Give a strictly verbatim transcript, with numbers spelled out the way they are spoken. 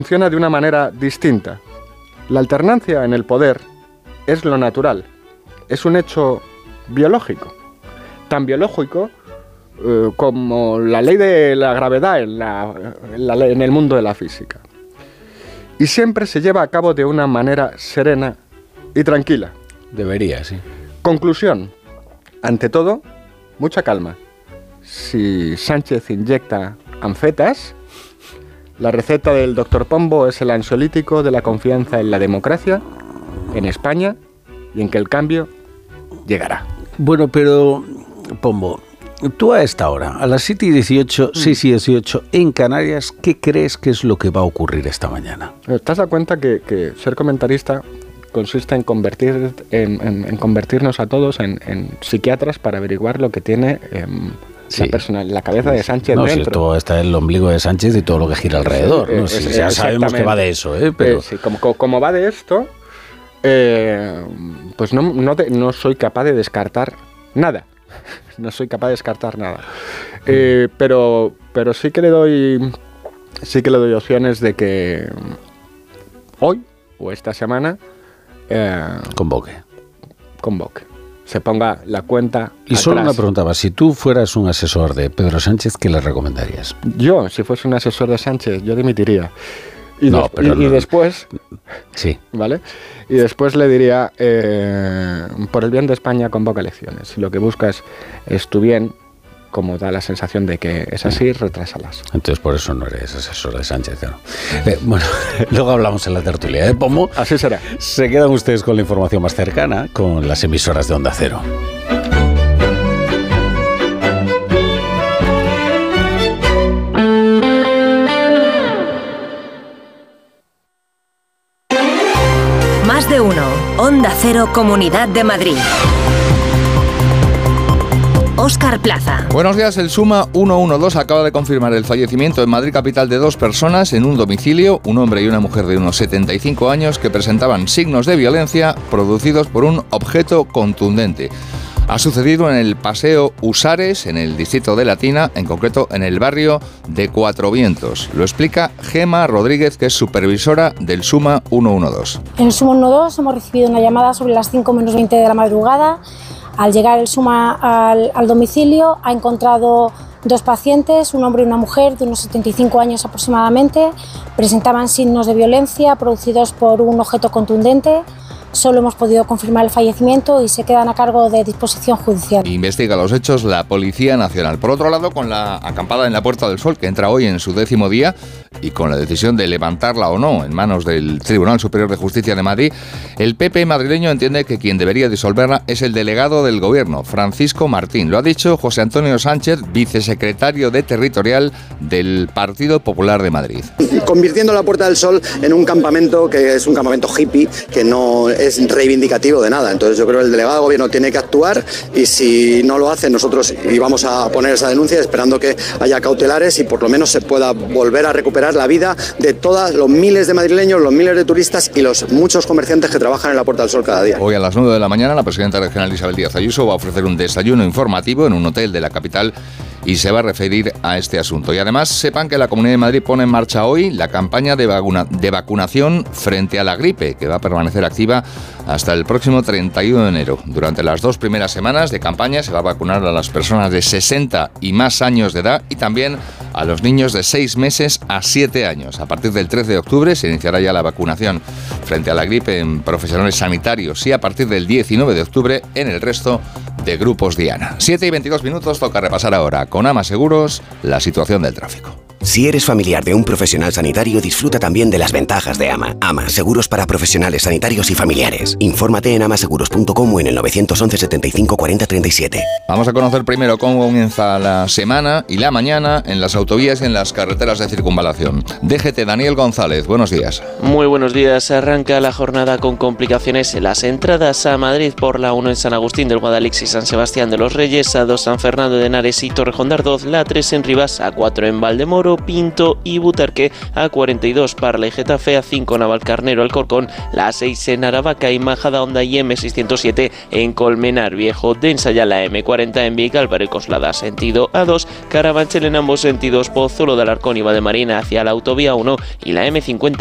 funciona de una manera distinta. La alternancia en el poder es lo natural, es un hecho biológico, tan biológico eh, como la ley de la gravedad en, la, en, la, en el mundo de la física. Y siempre se lleva a cabo de una manera serena y tranquila. Debería, sí. Conclusión. Ante todo, mucha calma. Si Sánchez inyecta anfetas, la receta del doctor Pombo es el ansiolítico de la confianza en la democracia, en España, y en que el cambio llegará. Bueno, pero, Pombo, tú a esta hora, a las siete y dieciocho, seis y dieciocho, en Canarias, ¿qué crees que es lo que va a ocurrir esta mañana? ¿Te has dado cuenta que, que ser comentarista consiste en convertir en, en, en convertirnos a todos en, en psiquiatras para averiguar lo que tiene eh, sí. la, persona, la cabeza de Sánchez no, dentro? Si todo está el ombligo de Sánchez y todo lo que gira alrededor. Sí, ¿no? es, sí, es, ya sabemos que va de eso, ¿eh? Pero... Eh, sí, como, como va de esto, eh, pues no, no, de, no soy capaz de descartar nada. No soy capaz de descartar nada. Eh, pero, pero sí que le doy, sí que le doy opciones de que hoy o esta semana Eh, convoque. Convoque. Se ponga la cuenta Y atrás. solo una pregunta más. Si tú fueras un asesor de Pedro Sánchez, ¿qué le recomendarías? Yo, si fuese un asesor de Sánchez, yo dimitiría. Y, no, des- pero y, y no. después... Sí. ¿Vale? Y después le diría, eh, por el bien de España, convoca elecciones. Si lo que buscas es tu bien, como da la sensación de que es así, retrásalas. Entonces por eso no eres asesor de Sánchez, claro. Eh, bueno, luego hablamos en la tertulia, ¿eh, Pombo? Así será. Se quedan ustedes con la información más cercana, con las emisoras de Onda Cero. Más de uno. Onda Cero, Comunidad de Madrid. Óscar Plaza. Buenos días. El Suma ciento doce acaba de confirmar el fallecimiento en Madrid capital de dos personas en un domicilio, un hombre y una mujer de unos setenta y cinco años que presentaban signos de violencia producidos por un objeto contundente. Ha sucedido en el Paseo Usares, en el distrito de Latina, en concreto en el barrio de Cuatro Vientos. Lo explica Gema Rodríguez, que es supervisora del Suma ciento doce. En el Suma ciento doce hemos recibido una llamada sobre las cinco menos veinte de la madrugada. Al llegar el Suma al, al domicilio ha encontrado dos pacientes, un hombre y una mujer de unos setenta y cinco años aproximadamente. Presentaban signos de violencia producidos por un objeto contundente. Solo hemos podido confirmar el fallecimiento y se quedan a cargo de disposición judicial. Investiga los hechos la Policía Nacional. Por otro lado, con la acampada en la Puerta del Sol, que entra hoy en su décimo día, y con la decisión de levantarla o no en manos del Tribunal Superior de Justicia de Madrid, el P P madrileño entiende que quien debería disolverla es el delegado del Gobierno, Francisco Martín. Lo ha dicho José Antonio Sánchez, vicesecretario de Territorial del Partido Popular de Madrid. Convirtiendo la Puerta del Sol en un campamento que es un campamento hippie, que no es reivindicativo de nada. Entonces yo creo que el delegado de Gobierno tiene que actuar, y si no lo hace, nosotros íbamos a poner esa denuncia esperando que haya cautelares y por lo menos se pueda volver a recuperar la vida de todos los miles de madrileños, los miles de turistas y los muchos comerciantes que trabajan en la Puerta del Sol cada día. Hoy a las nueve de la mañana la presidenta regional Isabel Díaz Ayuso va a ofrecer un desayuno informativo en un hotel de la capital y se va a referir a este asunto. Y además sepan que la Comunidad de Madrid pone en marcha hoy la campaña de, vacuna, de vacunación frente a la gripe, que va a permanecer activa hasta el próximo treinta y uno de enero. Durante las dos primeras semanas de campaña se va a vacunar a las personas de sesenta y más años de edad y también a los niños de seis meses a siete años. A partir del trece de octubre se iniciará ya la vacunación frente a la gripe en profesionales sanitarios y a partir del diecinueve de octubre en el resto de grupos Diana. siete y veintidós minutos, toca repasar ahora con Ama Seguros la situación del tráfico. Si eres familiar de un profesional sanitario, disfruta también de las ventajas de AMA. AMA, seguros para profesionales sanitarios y familiares. Infórmate en amaseguros punto com o en el nueve once setenta y cinco cuarenta treinta y siete. Vamos a conocer primero cómo comienza la semana y la mañana en las autovías y en las carreteras de circunvalación. D G T, Daniel González, buenos días. Muy buenos días. Arranca la jornada con complicaciones en las entradas a Madrid por la uno en San Agustín del Guadalix y San Sebastián de los Reyes, A dos San Fernando de Henares y Torrejón de Ardoz, la tres en Rivas, A cuatro en Valdemoro Haro, Pinto y Butarque, A cuarenta y dos Parla y Getafe, A cinco Navalcarnero, Alcorcón, la A seis en Aravaca y Majadahonda y eme seiscientos siete en Colmenar Viejo. De ensayar la eme cuarenta en Vicálvaro y Coslada, sentido A dos, Carabanchel en ambos sentidos, Pozuelo de Alarcón y Valdemarina hacia la autovía uno y la eme cincuenta